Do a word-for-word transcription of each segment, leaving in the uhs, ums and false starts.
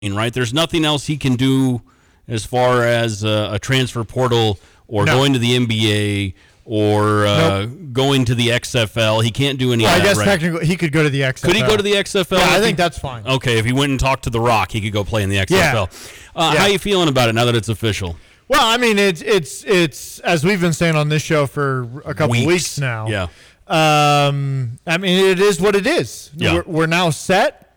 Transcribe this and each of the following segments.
right? There's nothing else he can do as far as uh, a transfer portal or no. going to the N B A or uh, nope. going to the X F L. He can't do any well, of that. I guess right? technically he could go to the X F L. Could he go to the X F L? Yeah, I think he, that's fine. Okay, if he went and talked to The Rock, he could go play in the X F L. Yeah. Uh, yeah. How are you feeling about it now that it's official? Well, I mean, it's it's it's as we've been saying on this show for a couple weeks, weeks now. Yeah. Um, I mean, it is what it is. Yeah. We're, we're now set,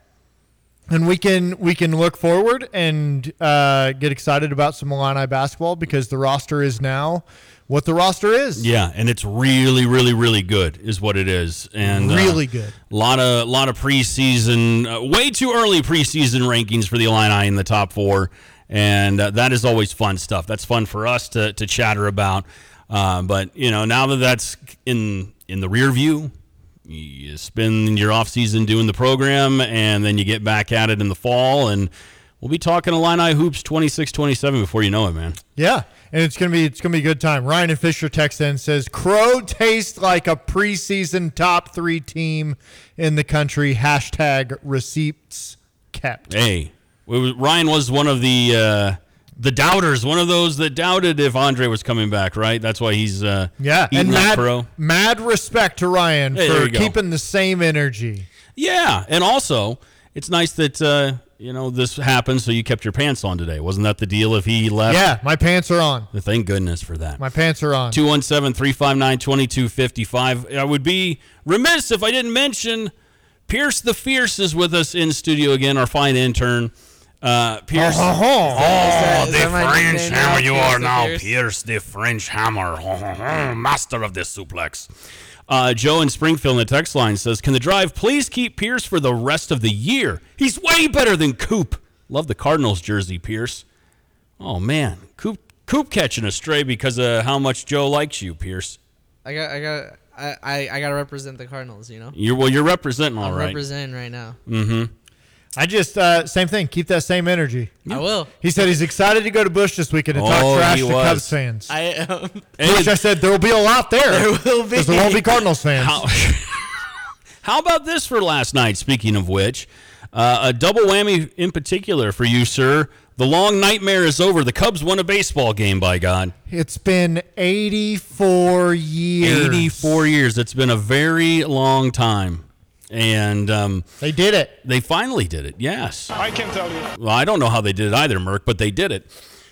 and we can we can look forward and uh, get excited about some Illini basketball because the roster is now what the roster is. Yeah, and it's really, really, really good is what it is. And really uh, good. A lot of lot of preseason, uh, way too early preseason rankings for the Illini in the top four. And uh, that is always fun stuff. That's fun for us to to chatter about. Uh, but, you know, now that that's in in the rear view, you spend your off season doing the program, and then you get back at it in the fall, and we'll be talking Illini hoops twenty-six twenty-seven before you know it, man. Yeah, and it's gonna be it's gonna be a good time. Ryan and Fisher text in says Crow tastes like a preseason top three team in the country. Hashtag receipts kept. Hey. Ryan was one of the uh, the doubters, one of those that doubted if Andre was coming back, right? That's why he's uh, yeah, eating and mad, pro. mad respect to Ryan hey, for keeping the same energy. Yeah, and also it's nice that uh, you know this happened, so you kept your pants on today. Wasn't that the deal? If he left, yeah, my pants are on. Thank goodness for that. My pants are on. two one seven, three five nine, two two five five. I would be remiss if I didn't mention Pierce the Fierce is with us in studio again, our fine intern. Uh, Pierce. Oh, oh, oh. oh the French hammer you are now. Pierce? Pierce the French hammer. Oh, oh, oh, master of the suplex. Uh, Joe in Springfield in the text line says, can the drive please keep Pierce for the rest of the year? He's way better than Coop. Love the Cardinals jersey, Pierce. Oh, man. Coop Coop catching a stray because of how much Joe likes you, Pierce. I got, I got, I, I, I got to represent the Cardinals, you know? You're, well, you're representing all I'm right. representing right now. Mm-hmm. I just, uh, same thing. Keep that same energy. I will. He said he's excited to go to Busch this weekend and Oh, talk trash he to was. Cubs fans. I am. Which I said there will be a lot there. There will be. Because there won't be Cardinals fans. How, how about this for last night, speaking of which? Uh, a double whammy in particular for you, sir. The long nightmare is over. The Cubs won a baseball game, by God. It's been eighty-four years. eighty-four years. It's been a very long time. And um, They did it. they finally did it, yes. I can tell you. Well, I don't know how they did it either, Merck, but they did it.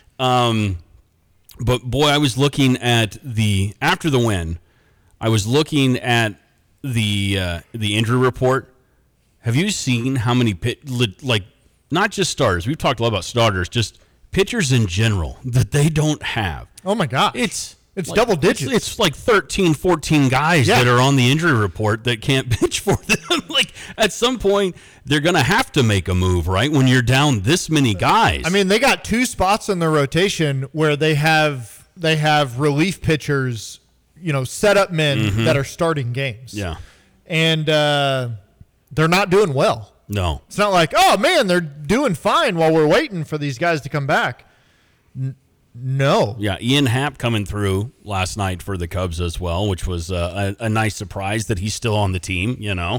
Um, but, boy, I was looking at the – after the win, I was looking at the uh, the injury report. Have you seen how many pit, like not just starters? We've talked a lot about starters, just pitchers in general that they don't have. Oh, my gosh. It's It's like, double digits. It's, it's like thirteen, fourteen guys Yeah. that are on the injury report that can't pitch for them. Like at some point, they're going to have to make a move, right? When you're down this many guys. I mean, they got two spots in their rotation where they have they have relief pitchers, you know, setup men Mm-hmm. that are starting games. yeah, And uh, they're not doing well. no. It's not like, oh, man, they're doing fine while we're waiting for these guys to come back. N- no. Yeah, Ian Happ coming through last night for the Cubs as well, which was uh, a, a nice surprise that he's still on the team, you know.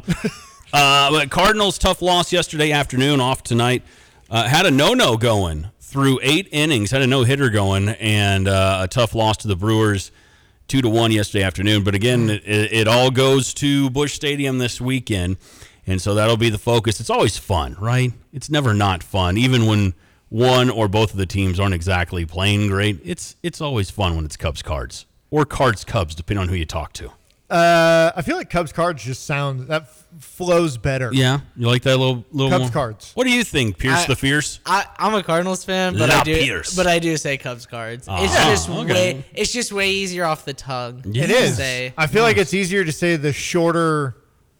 uh, but Cardinals, tough loss yesterday afternoon, off tonight. Uh, had a no-no going through eight innings, had a no-hitter going, and uh, a tough loss to the Brewers, two to one yesterday afternoon. But again, it, it all goes to Busch Stadium this weekend, and so that'll be the focus. It's always fun, right? It's never not fun, even when one or both of the teams aren't exactly playing great. It's it's always fun when it's Cubs Cards or Cards Cubs, depending on who you talk to. Uh, I feel like Cubs Cards just sound that f- flows better. Yeah, you like that little little Cubs more? Cards. What do you think, Pierce I- the Fierce? I, I'm a Cardinals fan, but La I do, Pierce. but I do say Cubs cards. Ah, it's just okay. way, it's just way easier off the tongue. Yeah. It to is. Say. I feel like it's easier to say the shorter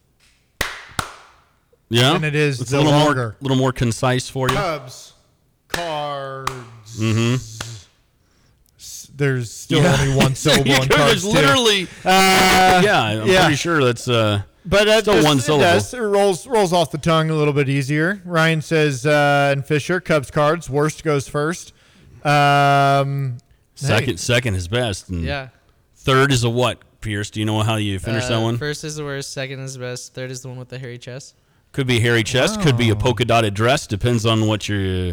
Yeah, than it is it's the a little longer. more little more concise for you. Cubs Cards. Mm-hmm. S- There's still only one syllable in cards. There's too. literally, Uh, yeah, I'm yeah. pretty sure that's. Uh, But uh, Still just- one it syllable. does. It rolls rolls off the tongue a little bit easier. Ryan says, uh, and Fisher, Cubs Cards. Worst goes first. Um, second, hey, second is best. And Yeah. Third is a what, Pierce? Do you know how you finish Uh, that one? First is the worst. Second is the best. Third is the one with the hairy chest. Could be a hairy chest. Could be a polka dotted dress. Depends on what you're